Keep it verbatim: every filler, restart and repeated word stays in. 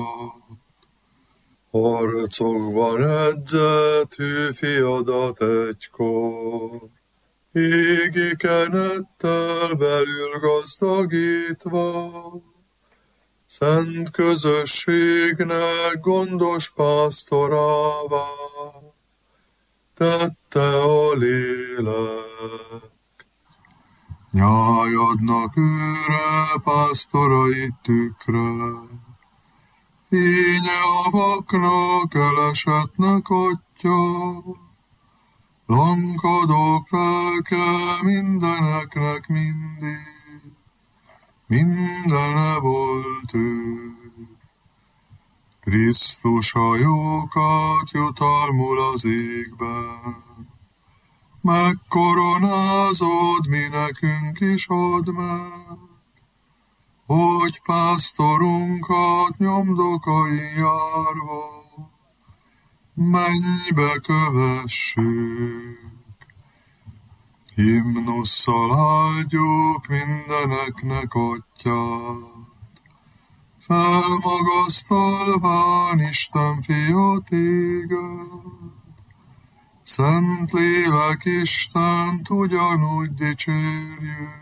Harcokban edzett hűfiadat egykor, égi kenettel belül gazdagítva, szent közösségnek gondos pásztorává tette a lélek. Nyájadnak őre, pásztorai tükre, fénye a vaknak, elesetnek atya, lankadók lelke mindeneknek mindig, mindene volt ő. Krisztus a jókat jutalmul az égben, megkoronázod, mi nekünk is add meg, hogy pásztorunkat nyomdokain járva mennybe kövessük. Himnusszal áldjuk mindeneknek atyát, felmagasztalván Isten fia téged, Szentlélek Istent ugyanúgy dicsérjük,